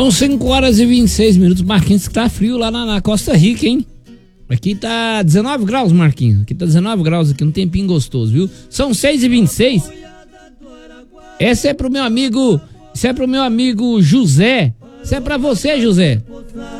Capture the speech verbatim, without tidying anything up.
São cinco horas e vinte e seis minutos. Marquinhos, que tá frio lá na, na Costa Rica, hein? Aqui tá dezenove graus, Marquinhos. Aqui tá dezenove graus aqui, um tempinho gostoso, viu? São seis e vinte e seis. Essa é pro meu amigo, isso é pro meu amigo José. Isso é pra você, José.